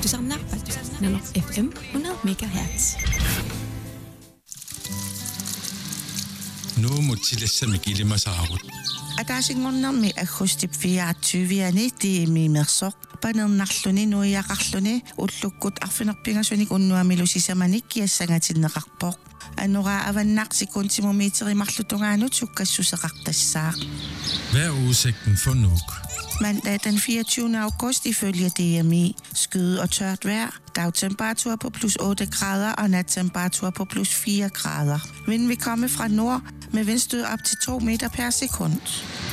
Du samlar Nano FM 100 MHz. Nu må tillæsse gilde saarut. Akasingornarmi agustip 24 ti mimersoq panernarluni nuiaqarluni ullukkut arfinerpingasunik unnuamilusisamanik kiassangatinneqarpoq anora avannaqsikuntimumiiterimarlutungaanut sukkassuseqartassaaq. Hvad er udsigten for Nuuk? Mandag den 24. august ifølge DMI skyde og tørt vejr, dagtemperatur på plus 8 grader og nattemperatur på plus 4 grader. Vinden vil komme fra nord med vindstød op til 2 meter per sekund.